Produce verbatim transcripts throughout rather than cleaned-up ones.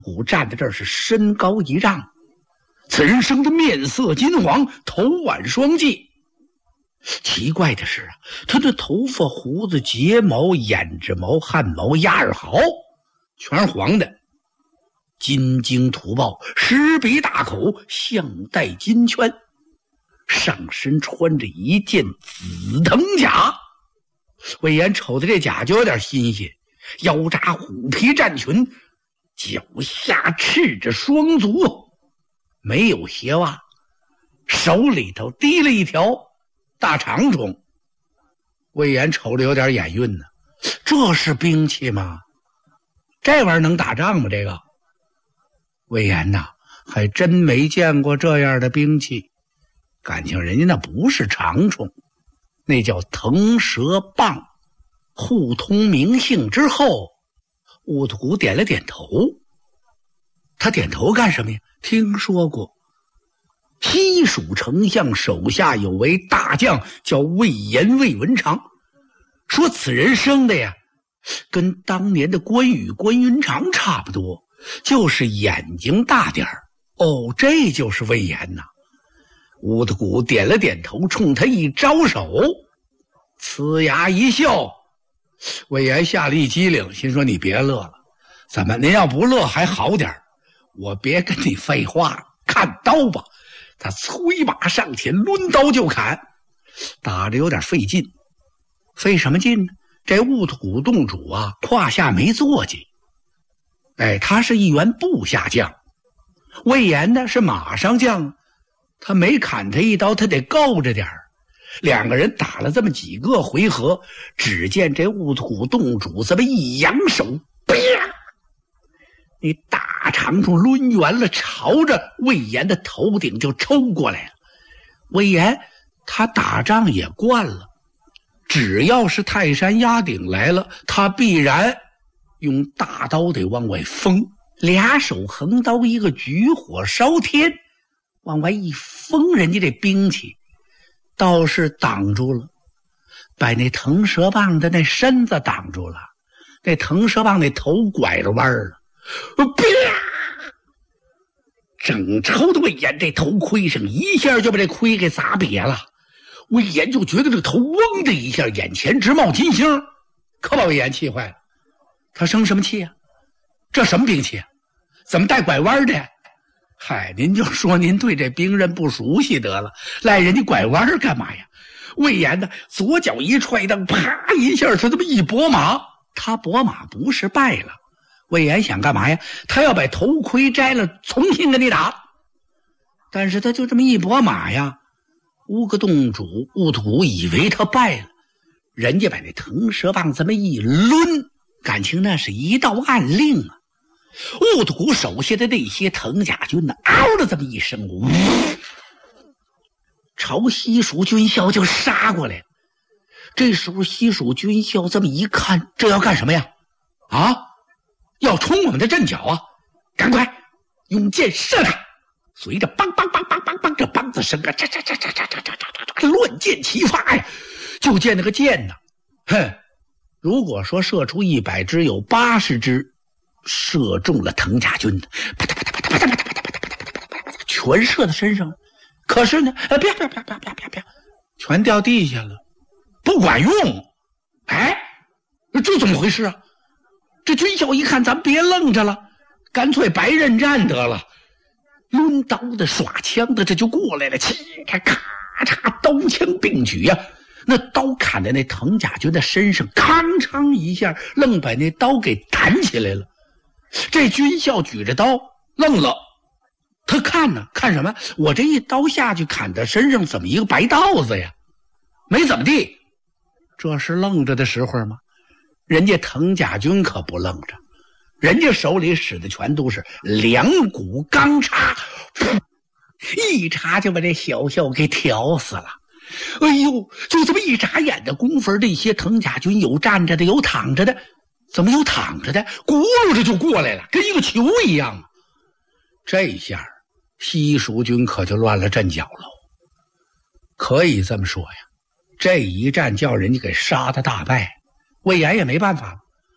虎站在这儿是身高一丈，此人生的面色金黄，头挽双髻。奇怪的是啊，他的头发、胡子、睫毛、眼睫毛、汗毛、鸭耳毫全是黄的，金睛突爆，狮鼻大口，项带金圈，上身穿着一件紫藤甲。魏延瞅的这甲就有点新鲜，腰扎虎皮战裙，脚下赤着双足，没有鞋袜，手里头提了一条大长虫。魏延瞅着有点眼晕呢，这是兵器吗？这玩意儿能打仗吗？这个魏延呐，还真没见过这样的兵器，感情人家那不是长虫，那叫腾蛇棒。互通名姓之后，兀突骨点了点头。他点头干什么呀？听说过西蜀丞相手下有位大将叫魏延魏文长，说此人生的呀跟当年的关羽关云长差不多，就是眼睛大点儿。哦，这就是魏延呐。兀突骨点了点头，冲他一招手，呲牙一笑。魏延吓了一激灵，心说你别乐了，怎么您要不乐还好点，我别跟你废话，看刀吧。他催马上前，抡刀就砍，打着有点费劲。费什么劲呢？这兀突骨洞主啊，胯下没坐骑，哎，他是一员部下将。魏延呢是马上将，他没砍他一刀，他得够着点儿。两个人打了这么几个回合，只见这兀突骨洞主这么一扬手，啪！那大长虫抡圆了，朝着魏延的头顶就抽过来了。魏延他打仗也惯了，只要是泰山压顶来了，他必然用大刀得往外封，俩手横刀，一个举火烧天，往外一封，人家这兵器倒是挡住了，把那腾蛇棒的那身子挡住了，那腾蛇棒那头拐了弯了，啪！整抽的魏延这头盔上一下就把这盔给砸瘪了。魏延就觉得这个头嗡的一下，眼前直冒金星，可把魏延气坏了。他生什么气啊？这什么兵器啊？怎么带拐弯的？嗨，您就说您对这兵刃不熟悉得了，赖人家拐弯干嘛呀？魏延呢，左脚一踹蹬，啪一下，他这么一拨马，他拨马不是败了。魏延想干嘛呀？他要把头盔摘了，重新跟你打。但是他就这么一拨马呀，乌个洞主兀突骨以为他败了，人家把那腾蛇棒这么一抡，感情那是一道暗令啊。兀突骨手下的那些藤甲军呢，嗷的这么一声，呜，朝西蜀军校就杀过来。这时候西蜀军校这么一看，这要干什么呀？啊，要冲我们的阵脚啊！赶快用箭射他！随着梆梆梆梆梆梆这梆子声啊，嚓嚓嚓嚓嚓嚓嚓嚓，乱箭齐发呀！就见那个箭呢，哼，如果说射出一百支，有八十支射中了藤甲军的，啪嗒啪嗒啪嗒啪嗒啪嗒啪嗒啪嗒啪嗒啪嗒，全射在身上。可是呢，啪啪啪啪啪啪啪，全掉地下了，不管用。哎，这怎么回事啊？这军校一看，咱别愣着了，干脆白刃战得了。抡刀的、耍枪的，这就过来了，嘁咔咔嚓，刀枪并举呀、啊。那刀砍在那藤甲军的身上，吭嚓一下，愣把那刀给弹起来了。这军校举着刀愣了，他看呢，看什么？我这一刀下去砍在身上，怎么一个白道子呀？没怎么地，这是愣着的时候吗？人家藤甲军可不愣着，人家手里使的全都是两股钢叉，一叉就把这小校给挑死了。哎呦，就这么一眨眼的功夫，这些藤甲军有站着的，有躺着的，怎么有躺着的？轱辘着就过来了，跟一个球一样。这下西蜀军可就乱了阵脚喽。可以这么说呀，这一战叫人家给杀的大败，魏延也没办法了。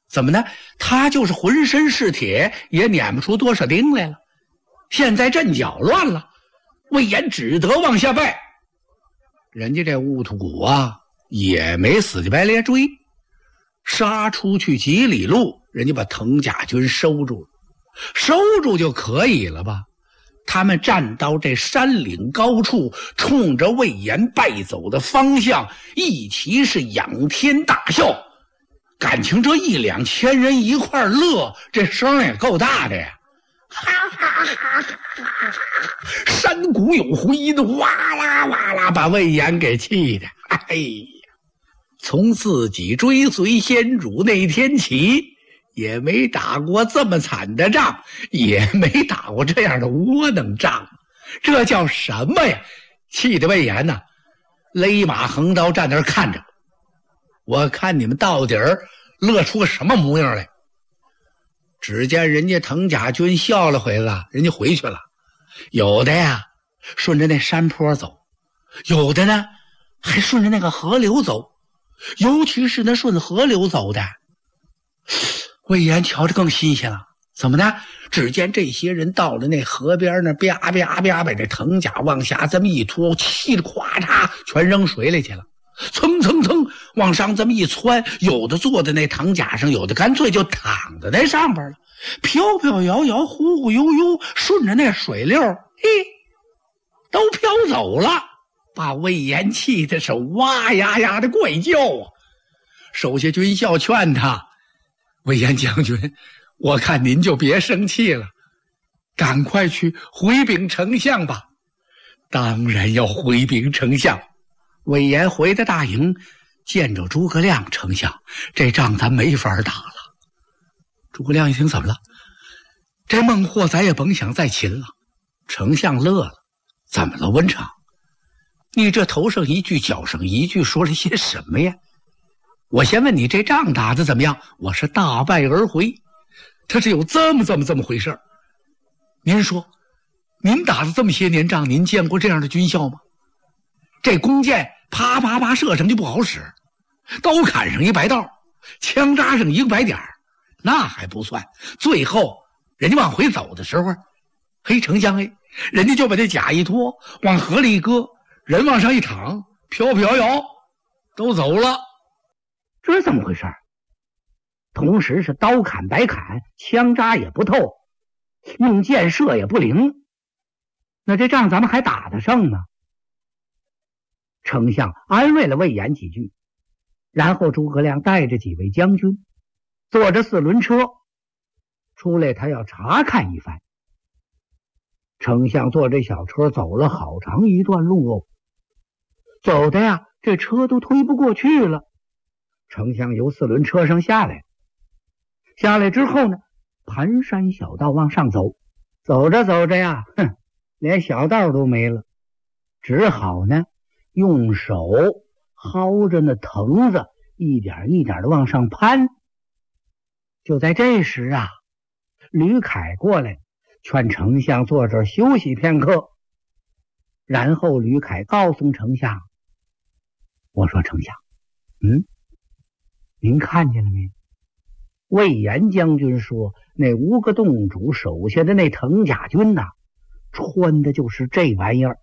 怎么呢？他就是浑身是铁，也撵不出多少钉来了。现在阵脚乱了，魏延只得往下拜。人家这兀突骨啊，也没死乞白咧追，杀出去几里路，人家把藤甲军收住了。收住就可以了吧？他们站到这山岭高处，冲着魏延败走的方向，一齐是仰天大笑。感情这一两千人一块乐，这声也够大的呀！哈哈哈哈！山谷有回音，哇啦哇啦，把魏延给气的。哎呀，从自己追随先主那天起，也没打过这么惨的仗，也没打过这样的窝囊仗，这叫什么呀？气得魏延呐，勒马横刀站那儿看着。我看你们到底儿乐出个什么模样来。只见人家藤甲军笑了回了，人家回去了。有的呀顺着那山坡走，有的呢还顺着那个河流走，尤其是那顺河流走的，魏延瞧着更新鲜了。怎么呢？只见这些人到了那河边那啪啪啪把这藤甲往下这么一拖，气得咵嚓全扔水里去了。蹭蹭蹭往上这么一窜，有的坐在那藤甲上，有的干脆就躺在那上边了，飘飘摇摇，忽忽悠悠，顺着那水流，嘿，都飘走了，把魏延气的是哇呀呀的怪叫啊！手下军校劝他：“魏延将军，我看您就别生气了，赶快去回禀丞相吧。”当然要回禀丞相。魏延回到大营，见着诸葛亮：“丞相，这仗咱没法打了。”诸葛亮一听，怎么了？这孟获咱也甭想再擒了。丞相乐了：“怎么了，文长？你这头上一句脚上一句，说了些什么呀？我先问你，这仗打得怎么样？我是大败而回，他是有这么这么这么回事。您说，您打了这么些年仗，您见过这样的军校吗？这弓箭啪啪啪射上就不好使，刀砍上一白道，枪扎上一个白点，那还不算，最后人家往回走的时候，嘿，丞相哎，人家就把这甲一脱，往河里一搁，人往上一躺，飘飘摇都走了。这是怎么回事？同时是刀砍白砍，枪扎也不透，用箭射也不灵，那这仗咱们还打得胜吗？丞相安慰了魏延几句，然后诸葛亮带着几位将军坐着四轮车出来，他要查看一番。丞相坐这小车走了好长一段路哦，走的呀这车都推不过去了。丞相由四轮车上下来，下来之后呢，盘山小道往上走，走着走着呀，哼，连小道都没了，只好呢用手薅着那藤子，一点一点的往上攀。就在这时啊，吕凯过来劝丞相坐这儿休息片刻。然后吕凯告诉丞相：“我说丞相，嗯，您看见了没？魏延将军说那吴个洞主手下的那藤甲军呐、啊，穿的就是这玩意儿。”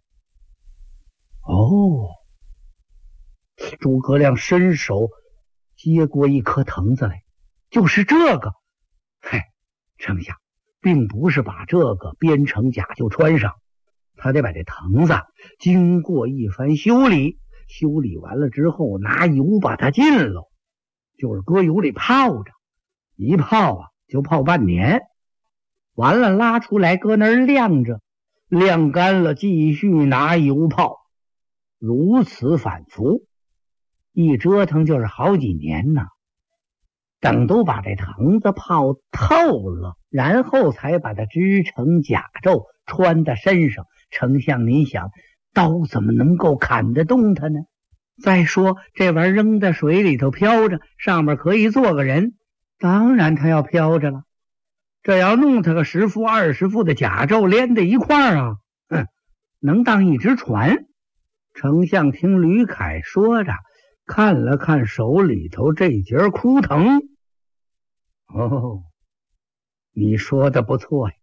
哦，诸葛亮伸手接过一颗藤子来，就是这个。嗨，丞相并不是把这个编成甲就穿上，他得把这藤子经过一番修理，修理完了之后拿油把它浸了，就是搁油里泡着，一泡啊就泡半年，完了拉出来搁那儿晾着，晾干了继续拿油泡，如此反复，一折腾就是好几年呢。等都把这藤子泡透了，然后才把它织成甲胄穿在身上。丞相您想，刀怎么能够砍得动它呢？再说这玩意儿扔在水里头飘着，上面可以坐个人，当然它要飘着了。这要弄它个十副二十副的甲胄连在一块儿啊，哼，能当一只船。丞相听吕凯说着，看了看手里头这节枯藤， 哦，你说的不错呀。